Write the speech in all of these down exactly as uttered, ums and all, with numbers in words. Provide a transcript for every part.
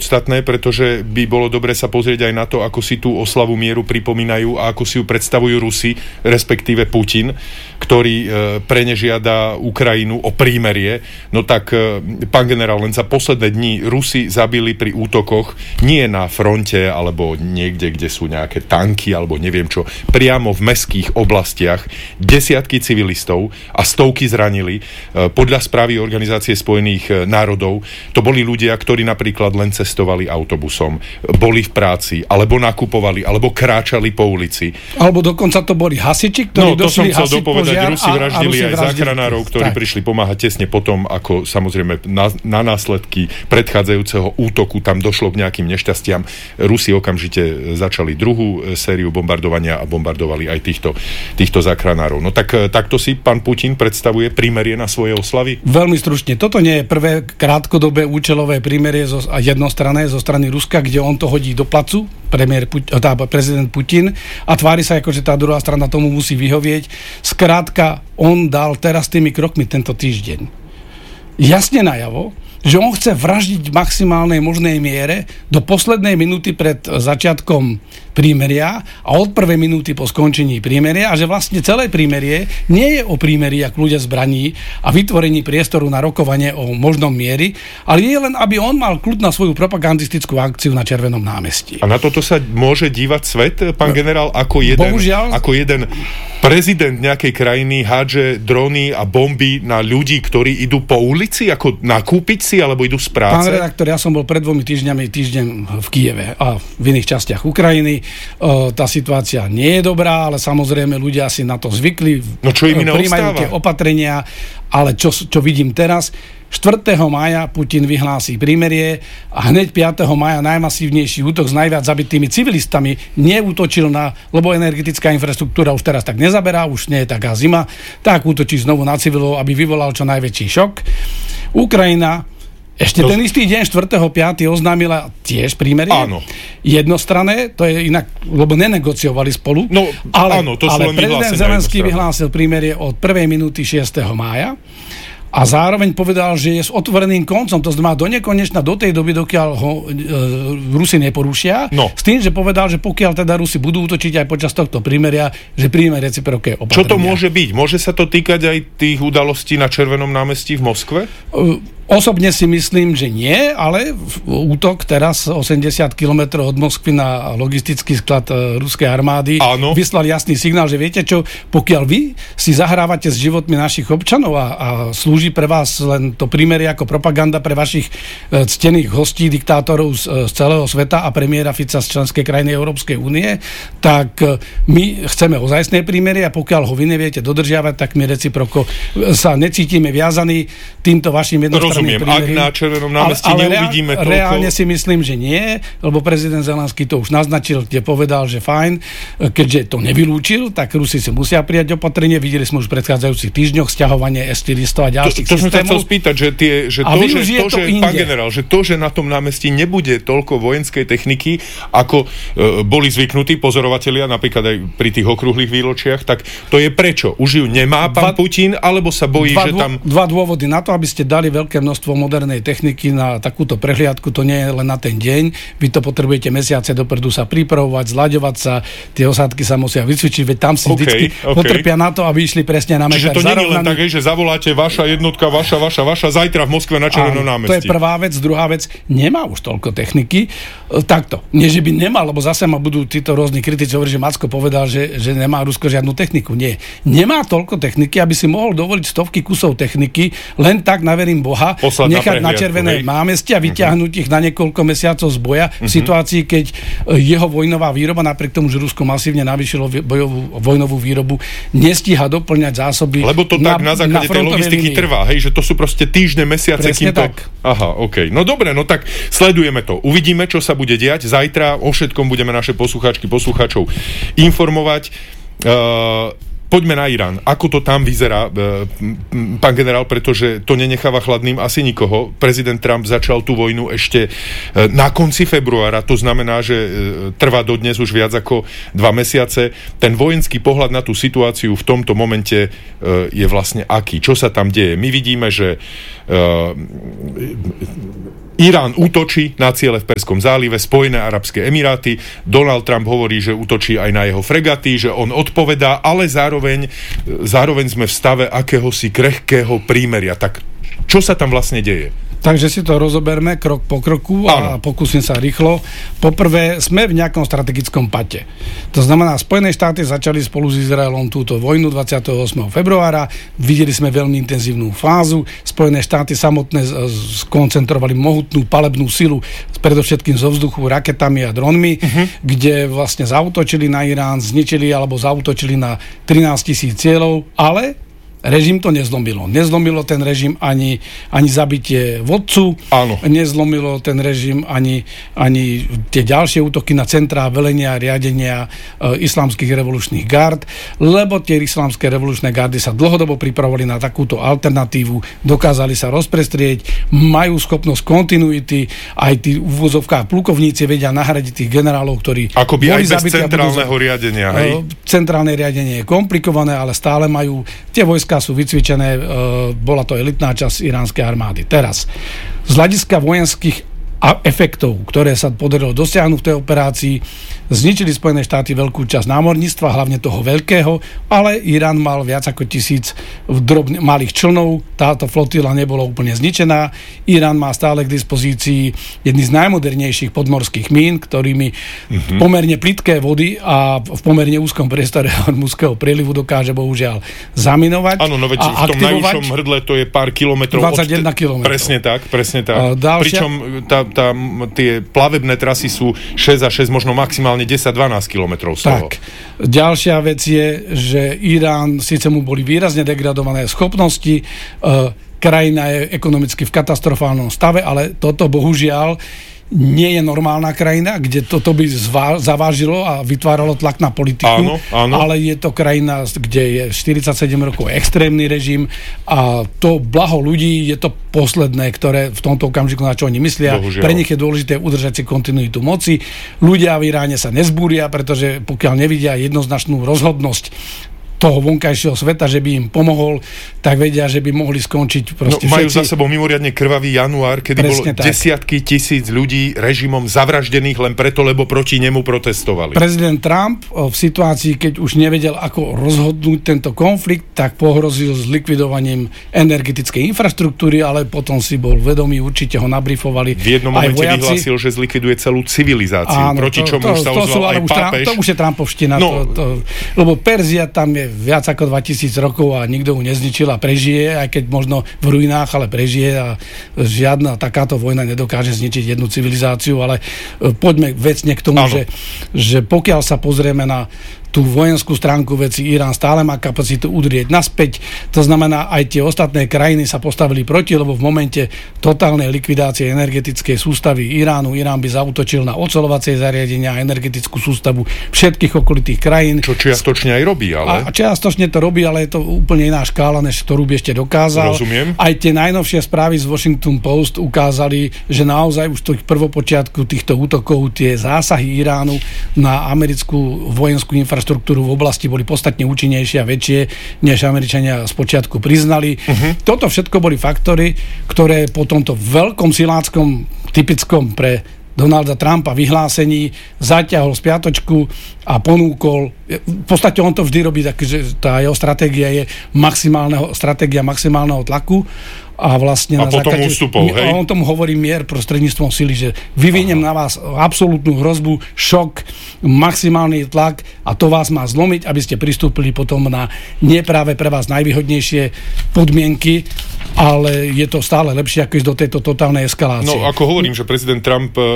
podstatné, pretože by bolo dobre sa pozrieť aj na to, ako si tú oslavu mieru pripomínajú a ako si ju predstavujú Rusi, respektíve Putin, ktorý e, prenežiada Ukrajinu o prímerie. No tak, e, pán generál, len za posledné dni Rusi zabili pri útokoch nie na fronte alebo niekde, kde sú nejaké tanky alebo neviem čo, priamo v mestských oblastiach desiatky civilistov a stovky zranili. E, podľa správy Organizácie spojených národov to boli ľudia, ktorí napríklad len cestovali autobusom, boli v práci, alebo nakupovali, alebo kráčali po ulici. Alebo dokonca to boli hasiči, ktorí no, to došli som chcel hasiť dopovedať, požiar Rusi vraždili aj záchranárov, ktorí tak. prišli pomáhať tesne potom, ako samozrejme na, na následky predchádzajúceho útoku tam došlo k nejakým nešťastiam. Rusi okamžite začali druhú sériu bombardovania a bombardovali aj týchto, týchto záchranárov. No tak takto si pán Putin predstavuje prímerie na svoje oslavy? Veľmi stručne. Toto nie je prvé krátkodobé účelové prímerie zo, a jednostranné zo strany Ruska, kde on to hodí do placu, premiér Put- tá, prezident Putin, a tvári sa ako, že tá druhá strana tomu musí vyhovieť. Skrátka, on dal teraz tými krokmi tento týždeň jasne najavo, že on chce vraždiť v maximálnej možnej miere do poslednej minúty pred začiatkom prímeria a od prvej minúty po skončení prímeria a že vlastne celé prímerie nie je o prímerí ako ľudia zbraní a vytvorení priestoru na rokovanie o možnom miery, ale je len, aby on mal kľud na svoju propagandistickú akciu na Červenom námestí. A na toto sa môže dívať svet, pán generál, ako jeden, Bohužiaľ, ako jeden prezident nejakej krajiny hádže drony a bomby na ľudí, ktorí idú po ulici, ako nakúpiť si, alebo idú z práce? Pán redaktor, ja som bol pred dvomi týždňami týždeň v Kyjeve a v iných častiach Ukrajiny. Uh, tá situácia nie je dobrá, ale samozrejme ľudia si na to zvykli. No čo im iné prijímajú ostáva? Tie opatrenia, ale čo, čo vidím teraz, štvrtého mája Putin vyhlási prímerie a hneď piateho mája najmasívnejší útok s najviac zabitými civilistami neútočil na, lebo energetická infraštruktúra už teraz tak nezaberá, už nie je taká zima, tak útočí znovu na civilov, aby vyvolal čo najväčší šok. Ukrajina ešte to... ten istý deň štvrtého piateho oznámila tiež prímerie. Áno. Jednostranné, to je inak, lebo nenegociovali spolu. No, ale, áno, to sú ale len prezident Zelenský vyhlásil prímerie od prvej minúty šiesteho mája a zároveň povedal, že je s otvoreným koncom, to znamená do nekonečna, do tej doby, dokiaľ ho e, Rusi neporušia. No. S tým, že povedal, že pokiaľ teda Rusi budú útočiť aj počas tohto prímeria, že príjme reciproké opatrenia. Čo to môže byť? Môže sa to týkať aj tých udalostí na Červenom námestí v Moskve? E, Osobne si myslím, že nie, ale útok teraz osemdesiat kilometrov od Moskvy na logistický sklad ruskej armády Áno. vyslal jasný signál, že viete čo, pokiaľ vy si zahrávate s životmi našich občanov a, a slúži pre vás len to prímerie ako propaganda pre vašich ctených hostí, diktátorov z, z celého sveta a premiéra Fica z členskej krajiny Európskej únie, tak my chceme ozajstné prímerie a pokiaľ ho vy neviete dodržiavať, tak my reciproko sa necítime viazaní týmto vašim jednostranným Rozumiem, ak na Červenom námestí ale, ale neuvidíme reál, toľko... Reálne si myslím, že nie, lebo prezident Zelenský to už naznačil, kde povedal, že fajn, keďže to nevylúčil, tak Rusi si musia prijať opatrenie. Videli sme už v predchádzajúcich týždňoch sťahovanie es štyristo a ďalších to, to systémov. To som sa chcel spýtať, že, tie, že to, že, to, to že pán generál, že to, že na tom námestí nebude toľko vojenskej techniky, ako e, boli zvyknutí pozorovatelia, napríklad aj pri tých okrúhlych výročiach, tak to je prečo? Už ju nemá pán dva, Putin, alebo sa bojí, že tam... Dva dôvody na to, aby ste dali veľké množstvo modernej techniky na takúto prehliadku, to nie je len na ten deň. Vy to potrebujete mesiace dopredu sa pripravovať, zlaďovať sa, tie osádky sa musia vycvičiť, veď tam si okay, vždycky okay. potrpia na to, aby išli presne na meter. Čiže to nie je len tak, že zavoláte vaša jednotka, vaša, vaša, vaša, zajtra v Moskve na Červenom námestí. To je prvá vec. Druhá vec, nemá už toľko techniky. Takto. Nie, že by nemal, lebo zase ma budú títo rôzni kritici hovoriť, že Macko povedal, že, že nemá Rusko žiadnu techniku. Nie. Nemá toľko techniky, aby si mohol dovoliť stovky kusov techniky, len tak, naverím Boha, nechať na Červené námestie a vyťahnuť uh-huh. ich na niekoľko mesiacov z boja uh-huh. v situácii, keď jeho vojnová výroba, napriek tomu, že Rusko masívne navýšilo bojovú, vojnovú výrobu, nestíha doplňať zásoby. Lebo to tak na, na základe na tej logistiky línie. Trvá, hej, že to sú proste týždne, mesiace, Presne kým to... tak. Aha, okej. Okay. No dobre, no tak sledujeme to. Uvidíme, čo sa bude diať. Zajtra o všetkom budeme naše poslucháčky, poslucháčov informovať. Uh, Poďme na Irán. Ako to tam vyzerá, pán generál, pretože to nenecháva chladným asi nikoho. Prezident Trump začal tú vojnu ešte na konci februára, to znamená, že trvá dodnes už viac ako dva mesiace. Ten vojenský pohľad na tú situáciu v tomto momente je vlastne aký? Čo sa tam deje? My vidíme, že Irán útočí na ciele v Perskom zálive, Spojené arabské emiráty, Donald Trump hovorí, že útočí aj na jeho fregaty, že on odpovedá, ale zároveň, zároveň sme v stave akéhosi krehkého prímeria. Tak čo sa tam vlastne deje? Takže si to rozoberme krok po kroku a Áno. pokúsim sa rýchlo. Poprvé, sme v nejakom strategickom pate. To znamená, Spojené štáty začali spolu s Izraelom túto vojnu dvadsiateho ôsmeho februára. Videli sme veľmi intenzívnu fázu. Spojené štáty samotné skoncentrovali mohutnú palebnú silu, predovšetkým zo vzduchu, raketami a dronmi, uh-huh. kde vlastne zaútočili na Irán, zničili alebo zaútočili na trinásť tisíc cieľov, ale režim to nezlomilo. Nezlomilo ten režim ani, ani zabitie vodcu, Áno. nezlomilo ten režim ani, ani tie ďalšie útoky na centrá velenia, riadenia e, islamských revolučných gard, lebo tie islamské revolučné gardy sa dlhodobo pripravovali na takúto alternatívu, dokázali sa rozprestrieť, majú schopnosť kontinuity, aj tí v úvozovkách plukovníci vedia nahradiť tých generálov, ktorí akoby boli aj bez zabití centrálneho budú, riadenia. Hej? Centrálne riadenie je komplikované, ale stále majú tie vojska sú vycvičené, e, bola to elitná časť iránskej armády. Teraz, z hľadiska vojenských a efektov, ktoré sa podarilo dosiahnuť v tej operácii, zničili Spojené štáty veľkú časť námorníctva, hlavne toho veľkého, ale Irán mal viac ako tisíc drobne, malých člnov, táto flotila nebola úplne zničená. Irán má stále k dispozícii jedny z najmodernejších podmorských mín, ktorými mm-hmm. pomerne plitké vody a v pomerne úzkom priestore Hormuzského prielivu dokáže bohužiaľ zaminovať. Áno, no veď v tom najúžšom hrdle to je pár kilometrov. dvadsaťjeden kilometrov. Presne tak, presne tak. Ďalšia... Pričom tá, tá, tie plavebné trasy sú šesť a šesť, možno maximálne desať dvanásť kilometrov z toho. Tak. Ďalšia vec je, že Irán, síce mu boli výrazne degradované schopnosti, e, krajina je ekonomicky v katastrofálnom stave, ale toto bohužiaľ nie je normálna krajina, kde toto by zvá, zavážilo a vytváralo tlak na politiku, áno, áno. ale je to krajina, kde je štyridsaťsedem rokov extrémny režim a to blaho ľudí je to posledné, ktoré v tomto okamžiku na čo oni myslia. Bohužiaľ. Pre nich je dôležité udržať si kontinuitu moci. Ľudia v Iráne sa nezbúria, pretože pokiaľ nevidia jednoznačnú rozhodnosť toho vonkajšieho sveta, že by im pomohol, tak vedia, že by mohli skončiť proste no, majú všetci. za sebou mimoriadne krvavý január, kedy Presne bolo tak. desiatky tisíc ľudí režimom zavraždených len preto, lebo proti nemu protestovali. Prezident Trump v situácii, keď už nevedel, ako rozhodnúť tento konflikt, tak pohrozil s likvidovaním energetickej infraštruktúry, ale potom si bol vedomý, určite ho nabrifovali. V jednom momente vyhlásil, že zlikviduje celú civilizáciu, Áno, proti to, čomu to, sa to ozval aj už pápež. To už je Trumpovština, no, to, to, lebo Perzia tam je viac ako dvetisíc rokov a nikto ju nezničil a prežije, aj keď možno v ruinách, ale prežije a žiadna takáto vojna nedokáže zničiť jednu civilizáciu, ale poďme vecne k tomu, že, že pokiaľ sa pozrieme na tú vojenskú stránku veci, Irán stále má kapacitu udrieť naspäť. To znamená, aj tie ostatné krajiny sa postavili proti, lebo v momente totálnej likvidácie energetickej sústavy Iránu, Irán by zaútočil na oceľovacie zariadenia a energetickú sústavu všetkých okolitých krajín. Čo čiastočne aj robí, ale... A čiastočne to robí, ale je to úplne iná škála, než ktorú by ešte dokázal. Rozumiem. Aj tie najnovšie správy z Washington Post ukázali, že naozaj už v prvopočiatku týchto útokov tie zásahy Iránu na americkú vojenskú infraštruktúru štruktúru v oblasti boli podstatne účinnejšie a väčšie, než Američania spočiatku priznali. Uh-huh. Toto všetko boli faktory, ktoré po tomto veľkom siláckom, typickom pre Donalda Trumpa vyhlásení zaťahol spiatočku a ponúkol, v podstate on to vždy robí, takže tá jeho stratégia je maximálneho, stratégia maximálneho tlaku a vlastne a na potom základe, ústupov, hej? On tomu hovorí mier prostredníctvom sily, že vyviniem na vás absolútnu hrozbu, šok, maximálny tlak a to vás má zlomiť, aby ste pristúpili potom na nie práve pre vás najvýhodnejšie podmienky, ale je to stále lepšie, ako ísť do tejto totálnej eskalácie. No, ako hovorím, že prezident Trump e,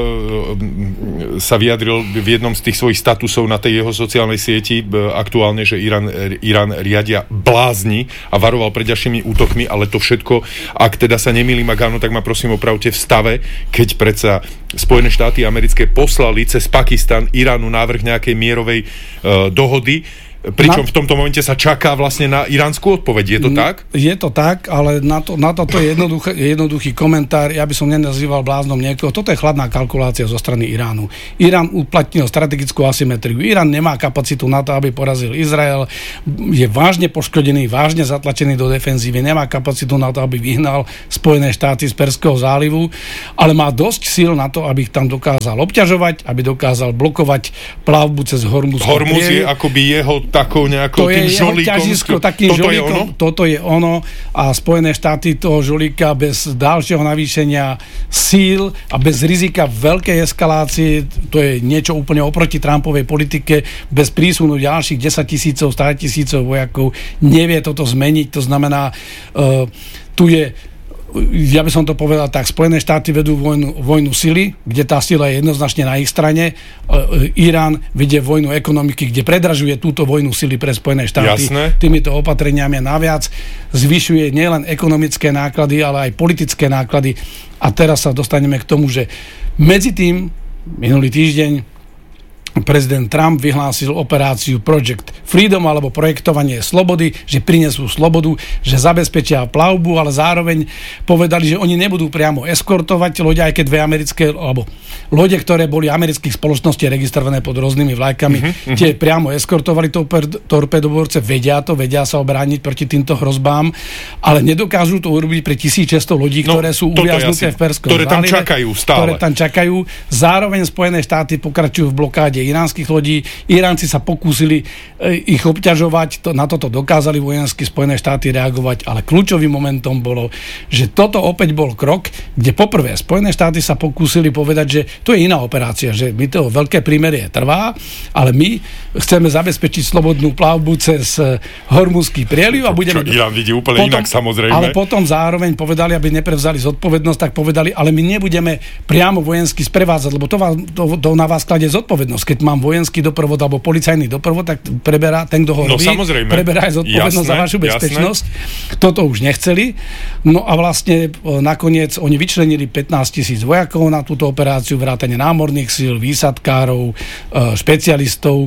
sa vyjadril v jednom z tých svojich statusov na tej jeho sociálnej sieti e, aktuálne, že Irán, Irán riadia blázni a varoval pred ďalšími útokmi, ale to všetko, ak teda sa nemýlim, ak áno, tak ma prosím opravte v stave, keď predsa Spojené štáty americké poslali cez Pakistan Iránu návrh nejakej mierovej e, dohody, Pričom na... v tomto momente sa čaká vlastne na iránsku odpoveď. Je to tak? Je to tak, ale na to, na to je jednoduchý, jednoduchý komentár. Ja by som nenazýval bláznom niekoho. Toto je chladná kalkulácia zo strany Iránu. Irán uplatnil strategickú asymetriu. Irán nemá kapacitu na to, aby porazil Izrael. Je vážne poškodený, vážne zatlačený do defenzívy. Nemá kapacitu na to, aby vyhnal Spojené štáty z Perského zálivu, ale má dosť síl na to, aby ich tam dokázal obťažovať, aby dokázal blokovať plavbu cez Hormuz. Hormuz je akoby jeho takou nejakou to tým je žolíkom. Ťažisko, takým toto žolíkom. Je ono? Toto je ono a Spojené štáty toho žolíka bez ďalšieho navýšenia síl a bez rizika veľkej eskalácie, to je niečo úplne oproti Trumpovej politike, bez prísunu ďalších desaťtisícov, státisícov vojakov nevie toto zmeniť. To znamená, uh, tu je ja by som to povedal tak, Spojené štáty vedú vojnu, vojnu sily, kde tá sila je jednoznačne na ich strane. Irán vedie vojnu ekonomiky, kde predražuje túto vojnu sily pre Spojené štáty. Jasné. Týmito opatreniami naviac zvyšuje nielen ekonomické náklady, ale aj politické náklady. A teraz sa dostaneme k tomu, že medzi tým minulý týždeň prezident Trump vyhlásil operáciu Project Freedom alebo projektovanie slobody, že prinesú slobodu, že zabezpečia plavbu, ale zároveň povedali, že oni nebudú priamo eskortovať lode, aj keď dve americké, alebo lode, ktoré boli amerických spoločností registrované pod rôznymi vlajkami, uh-huh, tie uh-huh. priamo eskortovali torpedoborce, vedia to, vedia sa obrániť proti týmto hrozbám, ale nedokážu to urobiť pre tisícšesťsto lodí, no, ktoré sú uviaznuté v Perskom ktoré tam zálive, čakajú stále. Ktoré tam čakajú. Zároveň Spojené štáty pokračujú v blokáde iránskych lodí. Iránci sa pokúsili e, ich obťažovať, to, na toto dokázali vojensky Spojené štáty reagovať, ale kľúčovým momentom bolo, že toto opäť bol krok, kde poprvé Spojené štáty sa pokúsili povedať, že to je iná operácia, že my to veľké prímerie trvá, ale my chceme zabezpečiť slobodnú plavbu cez Hormuzský prieliv a budeme... Čo Irán vidí úplne potom, inak, samozrejme. Ale potom zároveň povedali, aby neprevzali zodpovednosť, tak povedali, ale my nebudeme priamo vojensky sprevádzať, lebo to, vás, to, to na vás kladie zodpovednosť. Keď mám vojenský doprovod alebo policajný doprovod, tak preberá ten, kto ho robí, no, preberá aj zodpovednosť jasné, za vašu bezpečnosť. Jasné. Toto už nechceli. No a vlastne nakoniec oni vyčlenili pätnásť tisíc vojakov na túto operáciu, vrátane námorných síl, výsadkárov, špecialistov,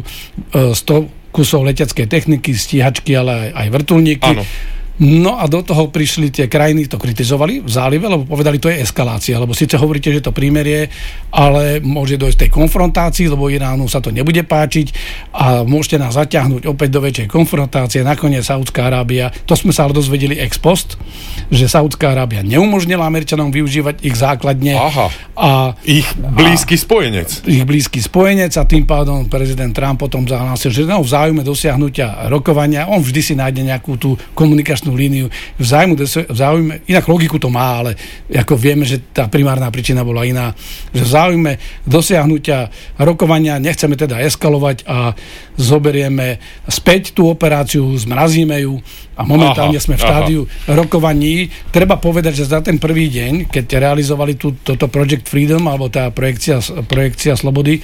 sto kusov leteckej techniky, stíhačky, ale aj vrtuľníky. Áno. No a do toho prišli tie krajiny, to kritizovali v zálive, lebo povedali, to je eskalácia, lebo síce hovoríte, že to prímerie, ale môže dojsť tej konfrontácii, lebo Iránu sa to nebude páčiť a môžete nás zaťahnuť opäť do väčšej konfrontácie. Nakoniec Saudská Arábia, to sme sa ale dozvedeli ex post, že Saudská Arábia neumožnila Američanom využívať ich základne. Aha. A ich blízky spojenec. Ich blízky spojenec a tým pádom prezident Trump potom zahlásil, že no, v záujme dosiahnutia rokovania, on vždy si nájde nejakú tú komunikačnú líniu. V záujme, v záujme, inak logiku to má, ale ako vieme, že tá primárna príčina bola iná, že v záujme dosiahnutia rokovania nechceme teda eskalovať a zoberieme späť tú operáciu, zmrazíme ju a momentálne aha, sme v štádiu aha. rokovaní. Treba povedať, že za ten prvý deň, keď realizovali tú, toto Project Freedom, alebo tá projekcia, projekcia slobody,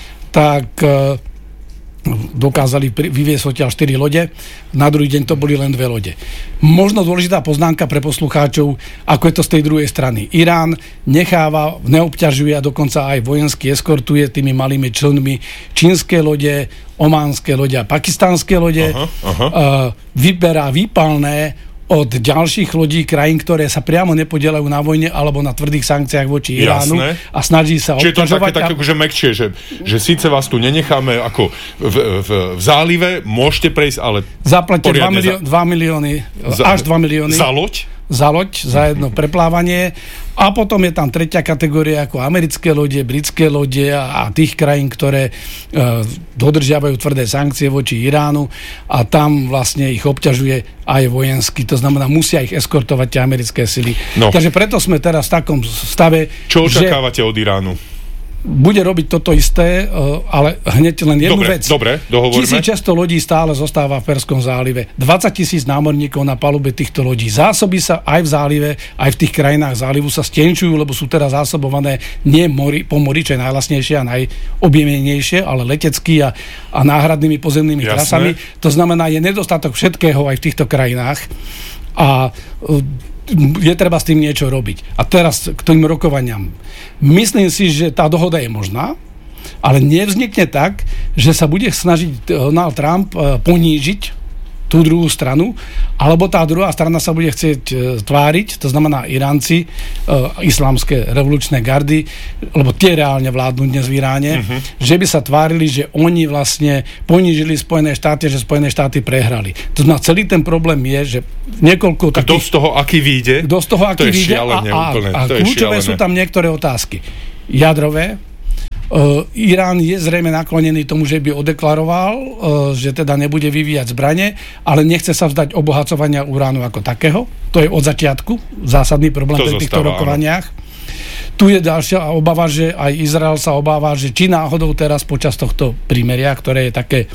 tak dokázali vyviesť odtiaľ štyri lode, na druhý deň to boli len dve lode. Možno dôležitá poznámka pre poslucháčov, ako je to z tej druhej strany. Irán necháva, neobťažuje a dokonca aj vojensky eskortuje tými malými člnmi čínske lode, ománske lode a pakistánske lode, aha, aha. vyberá výpalné od ďalších lodí krajín, ktoré sa priamo nepodielajú na vojne alebo na tvrdých sankciách voči Iránu. Jasné. A snaží sa obťažovať. Čiže to také, také akože mäkčie, že, že síce vás tu nenecháme ako v, v, v zálive, môžete prejsť, ale zaplatíte dva milióny, za, až dva milióny. Za loď? Za loď, za jedno preplávanie. A potom je tam tretia kategória ako americké lode, britské lode a, a tých krajín, ktoré e, dodržiavajú tvrdé sankcie voči Iránu a tam vlastne ich obťažuje aj vojensky. To znamená, musia ich eskortovať tie americké sily. No. Takže preto sme teraz v takom stave, čo očakávate že od Iránu? Bude robiť toto isté, ale hneď len jednu dobre, vec. Dobre, dohovorme. tisícšesťsto lodí stále zostáva v Perskom zálive. dvadsať tisíc námorníkov na palube týchto lodí. Zásoby sa aj v zálive, aj v tých krajinách zálivu sa stenčujú, lebo sú teraz zásobované nie mori, po mori, čo je najlasnejšie a najobjemenejšie, ale letecký a, a náhradnými pozemnými Jasné. trasami. To znamená, je nedostatok všetkého aj v týchto krajinách. A je treba s tým niečo robiť. A teraz k tým rokovaniam. Myslím si, že tá dohoda je možná, ale nevznikne tak, že sa bude snažiť Donald Trump ponížiť tú druhú stranu, alebo tá druhá strana sa bude chcieť e, tváriť, to znamená Iránci, e, islamské revolučné gardy, lebo tie reálne vládnu dnes v Iráne, uh-huh. že by sa tvárili, že oni vlastne ponížili Spojené štáty, že Spojené štáty prehrali. To znamená, celý ten problém je, že niekoľko takých... Kto z toho aký vyjde? Kto z toho aký vyjde a, a, a kľúčové sú tam niektoré otázky. Jadrové, Uh, Irán je zrejme naklonený tomu, že by odeklaroval, uh, že teda nebude vyvíjať zbrane, ale nechce sa vzdať obohacovania uránu ako takého. To je od začiatku zásadný problém to pri týchto zostáva, rokovaniach. Áno. Tu je ďalšia obava, že aj Izrael sa obáva, že či náhodou teraz počas tohto prímeria, ktoré je také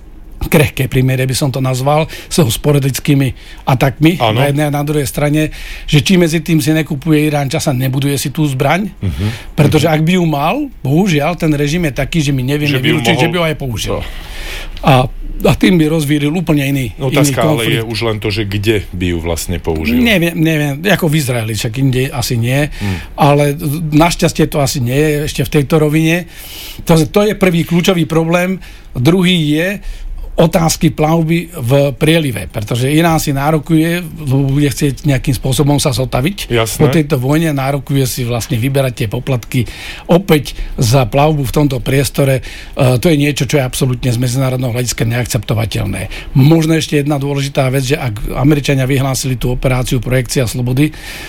krehké prímerie, by som to nazval, s sporadickými atakmi ano. Na jednej a na druhej strane, že či medzi tým si nekupuje Irán čas a nebuduje si tú zbraň, uh-huh. pretože uh-huh. ak by ju mal, bohužiaľ, ten režim je taký, že my nevieme vylúčiť, mohol... že by ho aj použil. No. A, a tým by rozvíril úplne iný, Otázka, iný konflikt. Ale je už len to, že kde by ju vlastne použil. Neviem, neviem, ako v Izraeli, však inde asi nie, hmm. ale našťastie to asi nie je ešte v tejto rovine. To, to je prvý kľúčový problém. Druhý je otázky plavby v prielive, pretože Irán si nárokuje, bude chcieť nejakým spôsobom sa zotaviť. Jasné. Po tejto vojne nárokuje si vlastne vyberať tie poplatky opäť za plavbu v tomto priestore. Uh, to je niečo, čo je absolútne z medzinárodného hľadiska neakceptovateľné. Možno ešte jedna dôležitá vec, že ak Američania vyhlásili tú operáciu Projekcia slobody,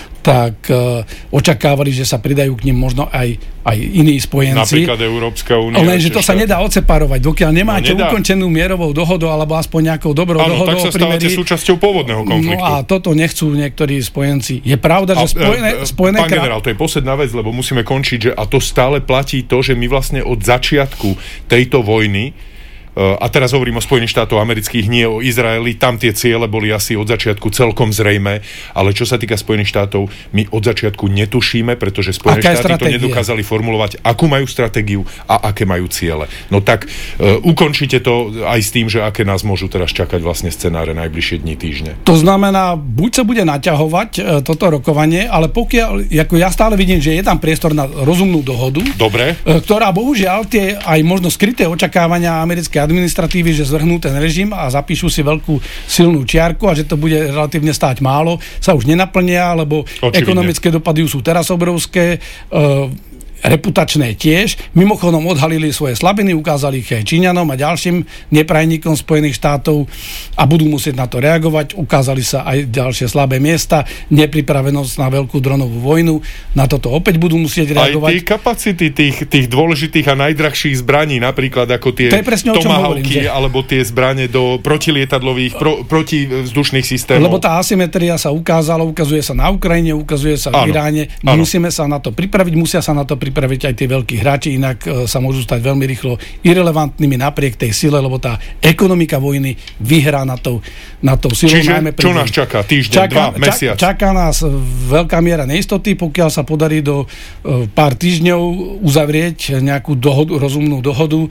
tak uh, očakávali, že sa pridajú k nim možno aj, aj iní spojenci. Napríklad Európska únia. Lenže to sa nedá odseparovať. Dokiaľ nemáte no, ukončenú mierovou dohodu, alebo aspoň nejakou dobrou ano, dohodou. Áno, tak sa stávate súčasťou pôvodného konfliktu. No a toto nechcú niektorí spojenci. Je pravda, že spojené, a, spojené pán krá... generál, to je posledná vec, lebo musíme končiť, že a to stále platí to, že my vlastne od začiatku tejto vojny, a teraz hovorím o Spojených štátoch amerických, nie o Izraeli, tam tie ciele boli asi od začiatku celkom zrejmé, ale čo sa týka Spojených štátov, my od začiatku netušíme, pretože Spojené štáty stratégie? to nedokázali formulovať, akú majú stratégiu a aké majú ciele. No tak uh, ukončite to aj s tým, že aké nás môžu teraz čakať vlastne scenáre najbližšie dni, týždne. To znamená, buď sa bude naťahovať uh, toto rokovanie, ale pokiaľ, ako ja stále vidím, že je tam priestor na rozumnú dohodu, Dobre. Uh, ktorá bohužiaľ tie aj možno skryté očakávania americkej administratívy, že zvrhnú ten režim a zapíšu si veľkú silnú čiarku a že to bude relatívne stáť málo, sa už nenaplnia, lebo Očividne. Ekonomické dopady sú teraz obrovské, e, reputačné tiež. Mimochodom odhalili svoje slabiny, ukázali ich aj Číňanom a ďalším neprajníkom Spojených štátov a budú musieť na to reagovať. Ukázali sa aj ďalšie slabé miesta, nepripravenosť na veľkú dronovú vojnu. Na toto opäť budú musieť reagovať. Aj tie kapacity tých, tých dôležitých a najdrahších zbraní, napríklad ako tie tomahawky, alebo tie zbrane do protilietadlových, pro, protivzdušných systémov. Lebo tá asymetria sa ukázala, ukazuje sa na Ukrajine, ukazuje sa v Iráne. My musíme sa na to pripraviť, musia sa na to pripraviť pripraviť aj tí veľkí hráči, inak e, sa môžu stať veľmi rýchlo irelevantnými napriek tej sile, lebo tá ekonomika vojny vyhrá na tou, na tou silou. Čiže najmä čo nás čaká? Týždeň, čaká, dva, mesiac? Čak, čaká nás veľká miera neistoty, pokiaľ sa podarí do e, pár týždňov uzavrieť nejakú dohodu, rozumnú dohodu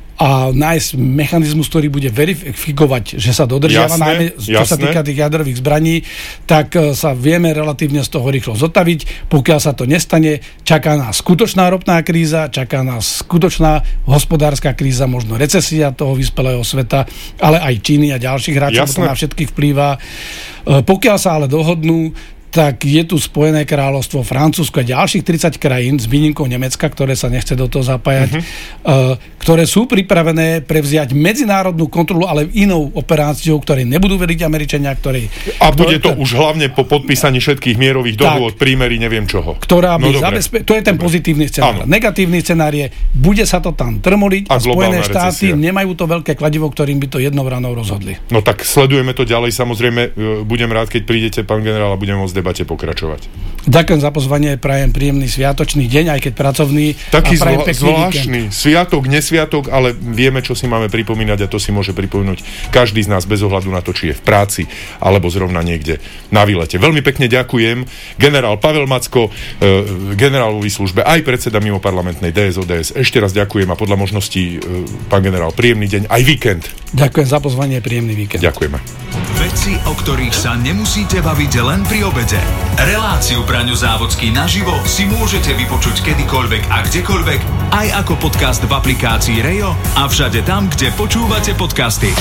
a nájsť mechanizmus, ktorý bude verifikovať, že sa dodržiava, jasné, najmä čo jasné. sa týka tých jadrových zbraní, tak sa vieme relatívne z toho rýchlo zotaviť. Pokiaľ sa to nestane, čaká nás skutočná ropná kríza, čaká nás skutočná hospodárska kríza, možno recesia toho vyspelého sveta, ale aj Číny a ďalších hráčov, to na všetkých vplýva. Pokiaľ sa ale dohodnú, tak je tu Spojené kráľovstvo, Francúzsko a ďalších tridsať krajín s výnimkou Nemecka, ktoré sa nechce do toho zapájať, uh-huh. uh, ktoré sú pripravené prevziať medzinárodnú kontrolu, ale inou operáciou, ktorej nebudú veriť Američania, ktorej... A bude to, to už hlavne po podpísaní všetkých mierových dohôd, prímerí, neviem čoho. Ktorá by no, zabezpe- to je ten dobre. Pozitívny scenár. Áno. Negatívny scenár je, bude sa to tam trmoliť a, a Spojené štáty recesia. Nemajú to veľké kladivo, ktorým by to jednou ranou rozhodli. No tak sledujeme to ďalej, samozrejme, budem rád, keď prídete, pán generál, a budeme môcť debate pokračovať. Ďakujem za pozvanie, prajem príjemný sviatočný deň, aj keď pracovný. Taký a prajem zlo, zvláštny víkend. Sviatok, nesviatok, ale vieme, čo si máme pripomínať a to si môže pripomínať každý z nás bez ohľadu na to, či je v práci alebo zrovna niekde na výlete. Veľmi pekne ďakujem. Generál Pavel Macko, e, generálovej službe, aj predseda mimoparlamentnej dé es o dé es. Ešte raz ďakujem a podľa možností, e, pán generál, príjemný deň, aj víkend. Ďakujem za pozvanie, príjemný víkend. Ďakujeme. Veci, o ktorých sa nemusíte baviť len pri obede. Reláciu Braňo Závodský naživo si môžete vypočuť kedykoľvek a kdekoľvek, aj ako podcast v aplikácii Rejo a všade tam, kde počúvate podcasty.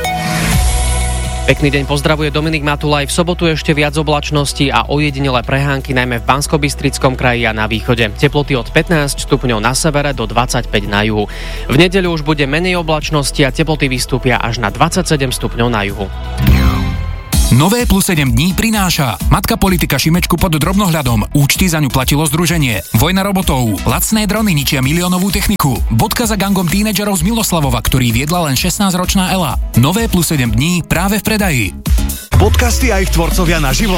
Pekný deň, pozdravuje Dominik Matulaj. V sobotu ešte viac oblačností a ojedinelé prehánky najmä v Banskobystrickom kraji a na východe. Teploty od pätnásť stupňov na severe do dvadsaťpäť na juhu. V nedeľu už bude menej oblačnosti a teploty vystúpia až na dvadsaťsedem stupňov na juhu. Nové plus sedem dní prináša matka politika Šimečku pod drobnohľadom. Účty za ňu platilo združenie. Vojna robotov. Lacné drony ničia miliónovú techniku. Bodka za gangom tínedžerov z Miloslavova, ktorý viedla len šestnásťročná Ela. Nové plus sedem dní práve v predaji. Podcasty a ich tvorcovia naživo.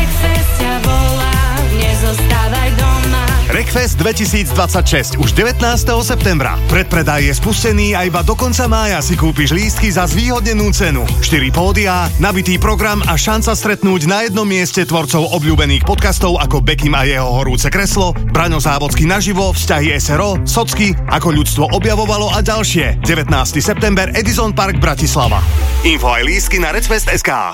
Wreckfest dvetisícdvadsaťšesť už devätnásteho septembra. Predpredaj je spustený a iba do konca mája si kúpiš lístky za zvýhodnenú cenu. štyri pódiá, nabitý program a šanca stretnúť na jednom mieste tvorcov obľúbených podcastov ako Bekim a jeho horúce kreslo, Braňo Závodský naživo, Vzťahy es er o, Socky, Ako ľudstvo objavovalo a ďalšie. devätnásteho september Edison Park Bratislava. Info aj lístky na wreckfest bodka es ká.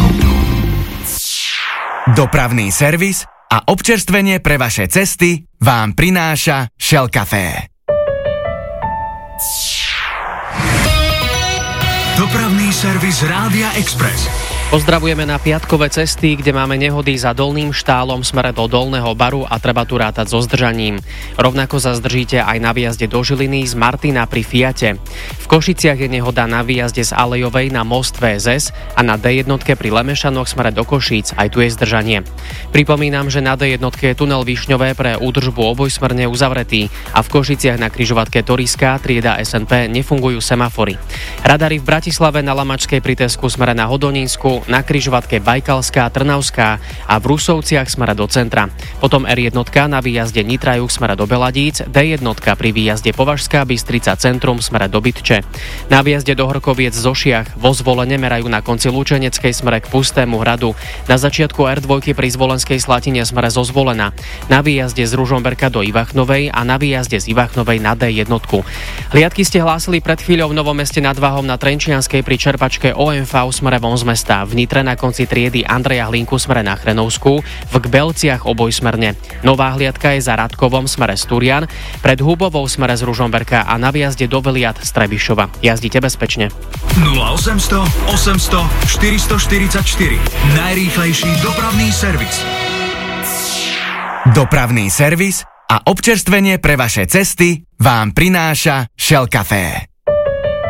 Dopravný servis a občerstvenie pre vaše cesty vám prináša Shell Café. Dopravný servis Rádia Express. Pozdravujeme na piatkové cesty, kde máme nehody za Dolným Štálom smere do Dolného Baru a treba tu rátať so zdržaním. Rovnako sa zdržíte aj na výjazde do Žiliny z Martina pri Fiate. V Košiciach je nehoda na výjazde z Alejovej na most vé es es a na dé jedna pri Lemešanoch smere do Košíc, aj tu je zdržanie. Pripomínam, že na dé jedna je tunel Višňové pre údržbu obojsmerne uzavretý a v Košiciach na križovatke Toriská trieda es en pé nefungujú semafory. Radary v Bratislave na Lamačskej pri Tesku smere na Hodonínsku, na križovatke Bajkalská, Trnavská a v Rusovciach smere do centra. Potom er jedna na výjazde Nitra juh smere do Beladíc, dé jedna pri výjazde Považská Bystrica centrum smere do Bytče. Na výjazde do Horkoviec zo Šiach vo Zvolene merajú na konci Lučeneckej smere k Pustému hradu. Na začiatku er dva pri Zvolenskej Slatine smere zo Zvolena. Na výjazde z Ružomberka do Ivachnovej a na výjazde z Ivachnovej na dé jedna. Hliadky ste hlásili pred chvíľou v Novom Meste nad Váhom na Trenčianskej pri čerpačke ó em vé smere von z mesta. V Nitre na konci triedy Andreja Hlinku smere na Chrenovskú, v Kbelciach obojsmerne. Nová hliadka je za Radkovom smere Sturian, pred Hubovou smere z Ružomberka a na výjazde do Veliat z Trebišova. Jazdite bezpečne. nula osemsto osemsto štyristoštyridsaťštyri. Najrýchlejší dopravný servis. Dopravný servis a občerstvenie pre vaše cesty vám prináša Shell Café.